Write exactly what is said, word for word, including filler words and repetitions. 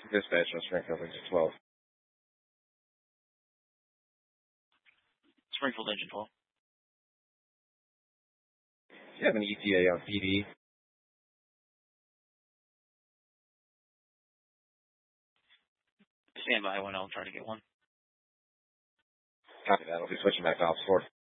Dispatch on Springfield Engine twelve. Springfield Engine twelve. Do you have an E T A on P D? Stand by when I'll try to get one. Copy that. I'll be switching back to Office Ford.